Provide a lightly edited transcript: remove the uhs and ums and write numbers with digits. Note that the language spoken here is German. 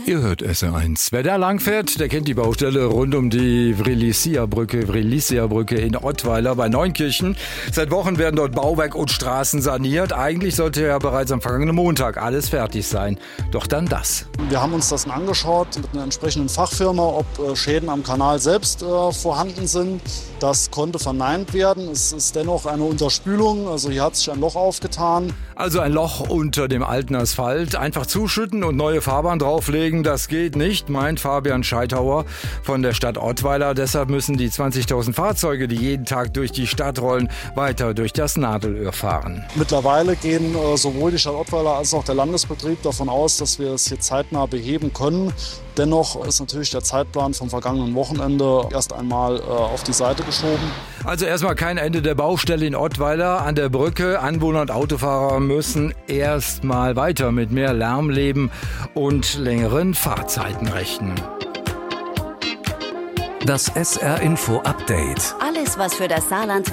Ihr hört SR1. Wer da lang fährt, der kennt die Baustelle rund um die Vrilicia-Brücke in Ottweiler bei Neunkirchen. Seit Wochen werden dort Bauwerk und Straßen saniert. Eigentlich sollte ja bereits am vergangenen Montag alles fertig sein. Doch dann das. Wir haben uns das angeschaut mit einer entsprechenden Fachfirma, ob Schäden am Kanal selbst vorhanden sind. Das konnte verneint werden. Es ist dennoch eine Unterspülung, also hier hat sich ein Loch aufgetan. Also ein Loch unter dem alten Asphalt. Einfach zuschütten und neue Fahrbahn drauflegen, das geht nicht, meint Fabian Scheithauer von der Stadt Ottweiler. Deshalb müssen die 20.000 Fahrzeuge, die jeden Tag durch die Stadt rollen, weiter durch das Nadelöhr fahren. Mittlerweile gehen sowohl die Stadt Ottweiler als auch der Landesbetrieb davon aus, dass wir es hier zeitnah beheben können. Dennoch ist natürlich der Zeitplan vom vergangenen Wochenende erst einmal auf die Seite geschoben. Also erstmal kein Ende der Baustelle in Ottweiler an der Brücke. Anwohner und Autofahrer müssen erstmal weiter mit mehr Lärm leben und längeren Fahrzeiten rechnen. Das SR Info Update. Alles, was für das Saarland